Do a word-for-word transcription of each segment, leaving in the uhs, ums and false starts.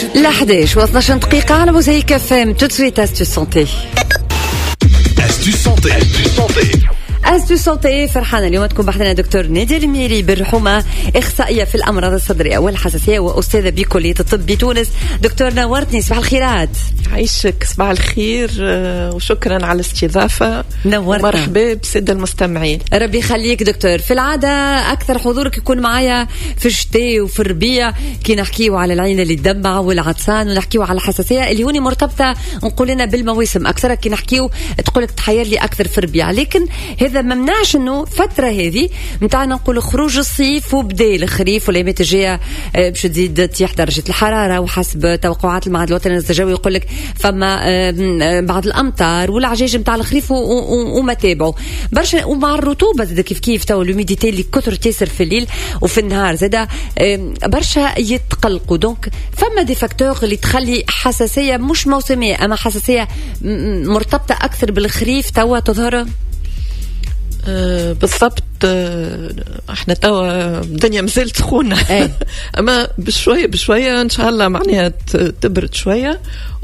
الأحداش واثناش دقيقة على موزايك اف ام. tout de suite Astuce Santé. Astuce Santé. Astuce Santé. أستو سونتي فرحانة اليوم تكون بحثنا دكتور نادية الميري بالرحومة، إخصائية في الأمراض الصدرية والحساسية وأستاذة بكلية الطب بتونس. دكتور نورتني، صباح الخيرات. عيشك، صباح الخير وشكرا على الاستضافة. نورتنا، مرحبا بالسادة المستمعين. ربي يخليك دكتور. في العادة أكثر حضورك يكون معايا في الشتاء وفي الربيع كي نحكيو على العين اللي تدمع والعطسان ونحكيو على الحساسية اللي هوني مرتبطة نقول لنا بالمواسم أكثر. كي نحكيو تقولك تحير لي أكثر في الربيع، لكن هذا ما منعش انه فتره هذه نتاعنا نقول خروج الصيف وبدا الخريف والايامات الجايه باش تزيد تيح درجه الحراره، وحسب توقعات المعهد الوطني للتجوي يقول لك فما بعض الامطار والعجاج نتاع الخريف وما تابعوا برشا، ومع الرطوبه زاد كيف كيف تو الهوميديتي اللي كثر تيسر في الليل وفي النهار زاد برشا يتقلقوا. دونك فما دي فاكتور اللي تخلي حساسيه مش موسميه اما حساسيه مرتبطه اكثر بالخريف توا تظهر. أه بالضبط. أه احنا توا الدنيا مازالت سخونه ايه. اما بشويه بشويه ان شاء الله معناها تبرد شويه،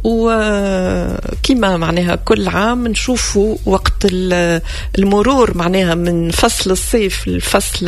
وكما معناها كل عام نشوفوا وقت المرور معناها من فصل الصيف لفصل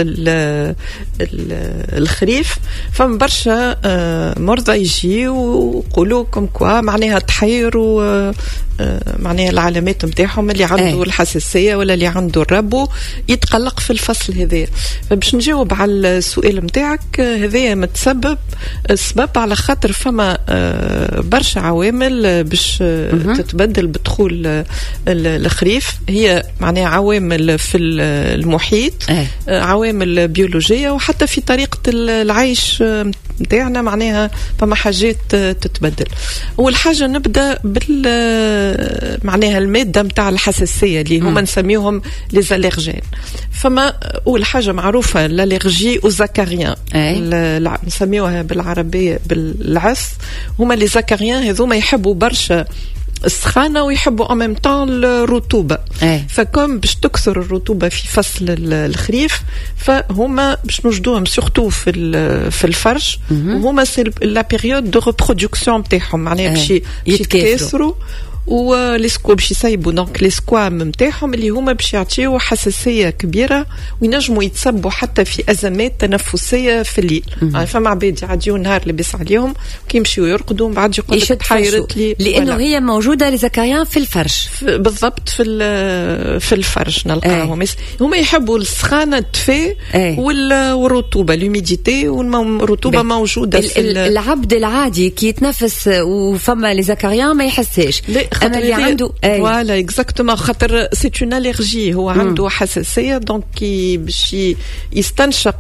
الخريف فما برشا مرضى يجي ويقولوا كم كوا معناها تحيروا معناها العلامات نتاعهم اللي عنده أي. الحساسية ولا اللي عنده الربو يتقلق في الفصل هذا. فباش نجاوب على السؤال نتاعك هذا متسبب السبب على خاطر فما برشا عوامل باش تتبدل بدخول الخريف. هي معناها عوامل في المحيط أي. عوامل بيولوجية وحتى في طريقة العيش نتاعنا معناها فما حاجات تتبدل. أول حاجة نبدأ بال معناها المادة متاع الحساسية اللي هما نسميهم ليزاليرجين. فما أول حاجة معروفة الالرجي أوزاكاريان نسميوها بالعربية بالعس. هما ليزاكاريان هذوما يحبوا برشا السخانة ويحبوا أمام طال الرطوبة. أيه. فكم باش تكثر الرطوبة في فصل الخريف فهما باش نوجدوهم سورتو في في الفرش وهما سي لا بيريود دو ريبرودكسيون نتاعهم معناها باش يتكاثروا وليسكو باش يسيبوا دونك ليسكوام نتاعهم اللي هما باش يعطيو حساسيه كبيره وينجموا يتسبوا حتى في ازمات تنفسيه في الليل. يعني فما عباد يعديو نهار لبس عليهم كي يمشيو يرقدوا من بعد يقول لك تحيرت لي لانه ولا. هي موجوده لزكريان في الفرش بالضبط في في الفرش نلقاهم. هما يحبوا السخانه الدفاء والرطوبه الهوميديتي والرطوبه موجوده في العبد العادي كي يتنفس وفما لزكريان ما يحسش أما اللي عنده فوالا اكزاكتومون خاطر سي اون الرجي هو عنده حساسيه دونك باش يستنشق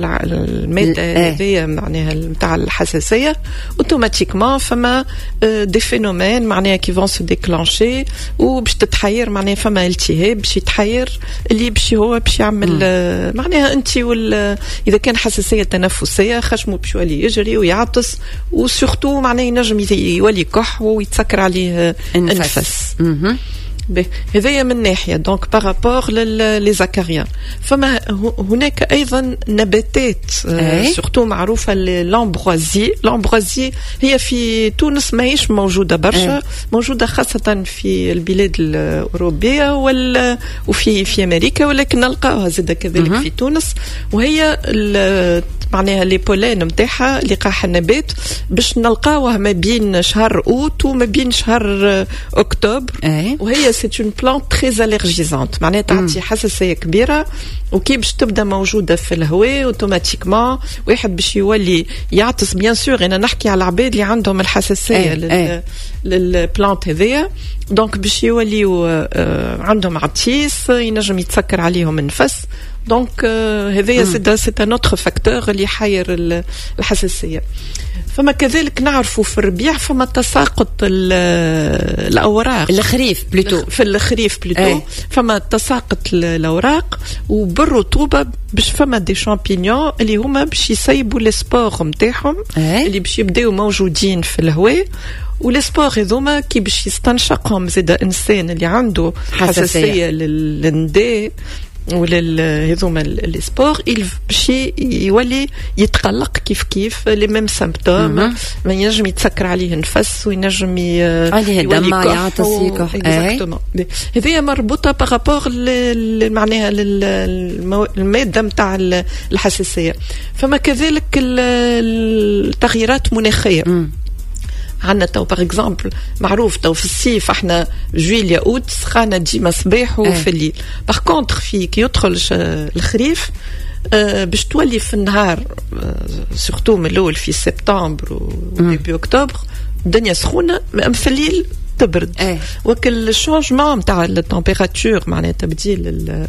الماده هذه معناها نتاع الحساسيه اوتوماتيكمون فما دي فينومين معناها كي فون سو ديكلانشي وباش تتحير معناها فما التهاب باش يتحير اللي باش هو باش يعمل معناها انت اذا كان حساسيه تنفسيه خشمه باش يولي يجري ويعطس وسورتو معناها ينجم يولي كح ويتسكر عليه النفس. هذايا من ناحية دونك بارابور للزكريان. فما هناك أيضا نباتات سورتو معروفة لامبروازي. لامبروازي هي في تونس ماهيش موجودة برشا، موجودة خاصة في البلاد الأوروبية وفي في أمريكا ولكن نلقاها زاد كذلك في تونس. وهي معناها لي بولين نتاعها لقاح النبات باش نلقاوه ما بين شهر أوت وما بين شهر أكتوبر. وهي سي اون بلانت تري الرجيزانت معناها تعطي حساسيه كبيره وكي باش تبدا موجوده في الهواء اوتوماتيكمون واحد باش يولي يعطس. بيان سور انا نحكي على العباد اللي عندهم الحساسيه لل للبلانت هذيا دونك باش يوليو عندهم عطيس ينجم يتسكر عليهم النفس. دونك هذايا سي سي ان اوتر فاكتور اللي يحير الحساسيه. فما كذلك نعرفوا في الربيع فما تساقط الأوراق الخريف بلوتو في الخريف بلوتو أي. فما تساقط الأوراق وبالرطوبة باش فما دي شامبينيون اللي هما باش يسيبوا السبور نتاعهم اللي باش يبداو موجودين في الهواء والسبور هذوما كي باش يستنشقهم زاد إنسان اللي عنده حساسية للنداء ولا هذوما لي سبور باش يولي يتقلق كيف كيف لي ميم سيمبتوم ما ينجم يتسكر عليه النفس وينجم عليه الدم يعطس يكح اكزاكتومون هذه مربوطه بارابور معناها الماده نتاع الحساسيه فما كذلك التغييرات مناخيه عندنا تو باغ اكزومبل معروف تو في الصيف احنا جويليا اوت سخانه ديما صباح وفي الليل باغ كونتر في كي يدخل الخريف أه باش تولي في النهار أه سورتو من الاول في سبتمبر وديبي اكتوبر الدنيا سخونه في الليل تبرد ايه. وكل الشونجمون نتاع التمبيراتور معناها تبديل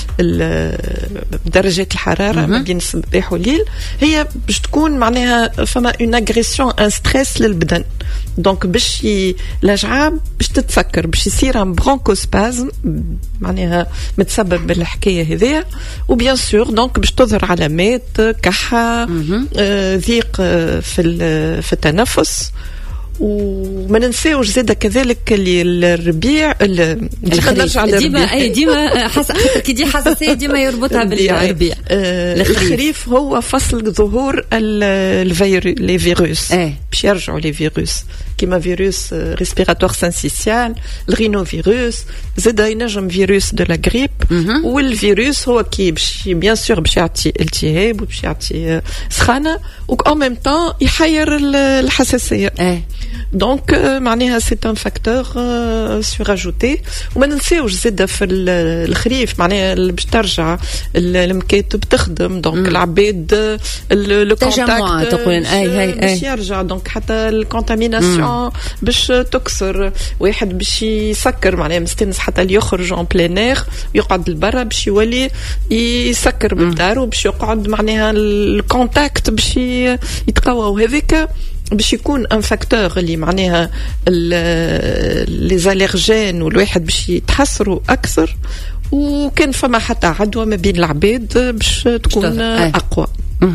درجات الحراره ما بين الصباح والليل هي باش تكون معناها فما اون اغريسيون ان ستريس للبدن دونك باش الاجعاب باش تتسكر باش يصير ان برونكوسبازم معناها متسبب بالحكايه هذيا وبيان سور دونك باش تظهر علامات كحه آه ضيق آه في في التنفس وما ننساوش زاده كذلك اللي الربيع ديما نرجع للربيع ديما اي ديما حتى كي دي حساسيه ديما يربطها بالربيع آه الخريف هو فصل ظهور الفيروس لي فيروس باش يرجعوا لي فيروس كيما فيروس ريسبيراتوار سانسيسيال الرينو فيروس زاده ينجم فيروس دو لا غريب والفيروس هو كي باش بيان سور باش يعطي التهاب وباش يعطي سخانه وكأون ميم طون يحير الحساسيه دونك معناها سي ان فاكتور سور اجوتي وما ننساوش زاده في الخريف معناها باش ترجع المكاتب تخدم دونك العباد لو كونتاكت تقولين اي هي باش يرجع دونك حتى الكونتاميناسيون باش تكسر واحد باش يسكر معناها مستنس حتى اللي يخرج اون بلين اير يقعد لبرا باش يولي يسكر بالدار وباش يقعد معناها الكونتاكت باش يتقوى وهذيك باش يكون ان فاكتور اللي معناها لي زاليرجين والواحد باش يتحسروا اكثر وكان فما حتى عدوى ما بين العباد باش تكون اقوى.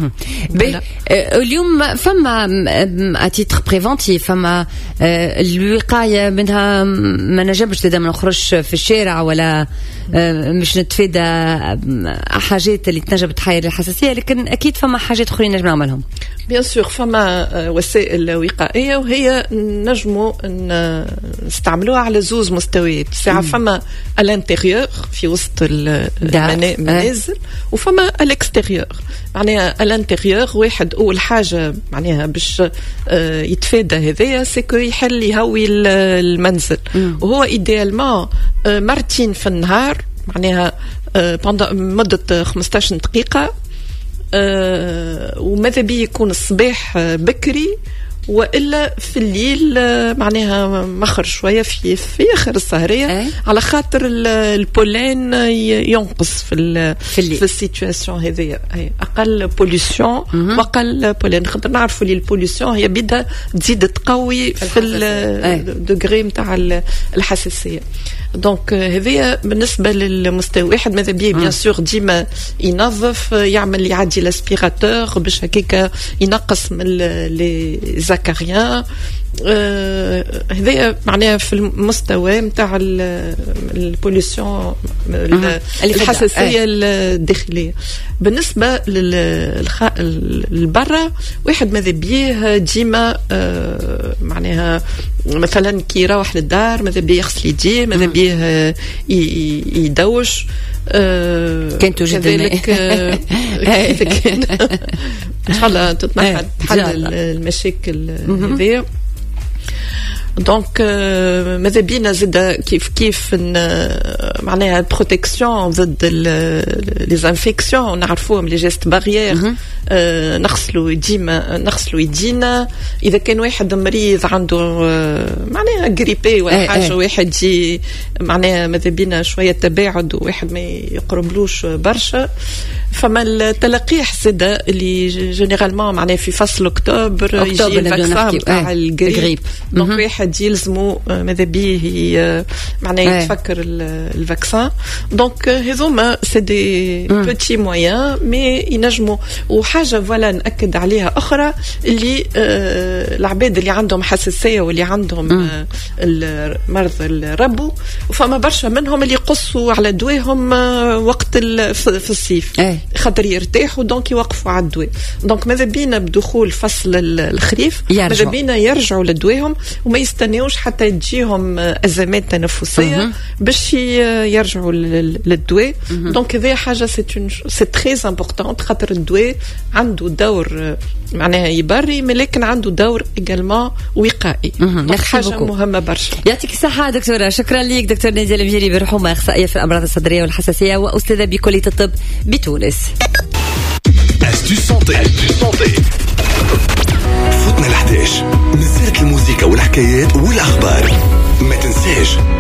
اليوم فما اتيتر بريفونتيف فما الوقايه منها ما نجمش ما نخرجش في الشارع ولا مش نتفادى حاجات اللي تنجم تحير الحساسيه لكن اكيد فما حاجات اخرين نجم نعملهم بيان سور فما وسائل وقائيه وهي نجموا نستعملوها على زوز مستويات ساعه فما الانتيريور في وسط المنازل وفما الاكستيريور معناها الانتيريور واحد اول حاجه معناها باش يتفادى هذايا سكو يحل يهوي المنزل وهو ايديالمون مرتين في النهار معناها مده خمسطاش دقيقه وماذا بيه يكون الصباح بكري والا في الليل معناها مخر شويه في في اخر السهريه أه؟ على خاطر البولين ينقص في ال في, في السيتواسيون هذه اقل بوليسيون واقل بولين خاطر نعرفوا لي البوليسيون هي بدها تزيد تقوي في الدغري نتاع الحساسيه دونك هذه بالنسبه للمستوى واحد ماذا بيه بيان سور ديما ينظف يعمل يعدي الاسبيراتور باش هكاك ينقص من لي زكاريان هذا معناها في المستوى نتاع البوليسيون الحساسيه الداخليه بالنسبه للبرا واحد ماذا بيه ديما معناها مثلا كي يروح للدار ماذا بيه يغسل يديه ماذا بيه يدوش كان توجد كذلك كان ان شاء الله تتنحى تحل المشاكل هذه دونك ماذا بينا زاد كيف كيف معناها بروتيكسيون ضد لي انفيكسيون نعرفوهم لي جيست باريير نغسلوا ديما نغسلوا يدينا اذا كان واحد مريض عنده معناها غريبي ولا حاجه واحد يجي معناها ماذا بينا شويه تباعد وواحد ما يقربلوش برشا فما التلقيح زاد اللي جينيرالمون معناها في فصل اكتوبر يجي الفاكسان تاع الغريب دونك واحد maladies يلزموا ماذا بيه معناها يتفكر الفاكسان. دونك هذوما سي دي بوتي مويان مي ينجموا. وحاجه فوالا ناكد عليها اخرى اللي العباد اللي عندهم حساسيه واللي عندهم المرض الربو وفما برشا منهم اللي يقصوا على دواهم وقت في الصيف خاطر يرتاحوا دونك يوقفوا على الدواء. دونك ماذا بينا بدخول فصل الخريف ماذا بينا يرجعوا لدواهم وما يستناوش حتى تجيهم ازمات تنفسيه باش يرجعوا للدواء. دونك هذه حاجه سي سي تري امبورطون خاطر الدواء عنده دور معناها يبري ولكن عنده دور ايجالمون وقائي. حاجه مهمه برشا. يعطيك الصحه دكتوره. شكرا ليك دكتور نادية المجيري برحومه اخصائيه في الامراض الصدريه والحساسيه واستاذه بكليه الطب بتونس. Astuce santé. Astuce santé. فوتنا الحداش من سيرة الموسيقى والحكايات والأخبار. ما تنساش